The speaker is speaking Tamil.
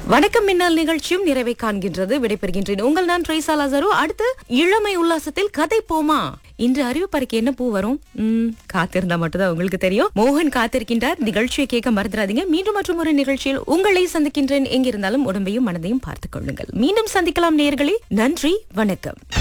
வணக்கம் மின்னல் நிகழ்ச்சியும் நிறைவை காண்கின்றது. விடைபெறுகின்றேன். உங்கள் நான் ட்ரேசா லாசரு. அடுத்து இளமை உல்லாசத்தில் கதை போமா. இன்று அறிவிப்பறைக்கு என்ன பூ வரும்? காத்திருந்தா மட்டும்தான் உங்களுக்கு தெரியும். மோகன் காத்திருக்கின்றார். நிகழ்ச்சியை கேட்க மறந்துடாதீங்க. மீண்டும் மற்றும் ஒரு நிகழ்ச்சியில் உங்களை சந்திக்கின்றேன். எங்கிருந்தாலும் உடம்பையும் மனதையும் பார்த்துக் கொள்ளுங்கள். மீண்டும் சந்திக்கலாம் நேயர்களே. நன்றி, வணக்கம்.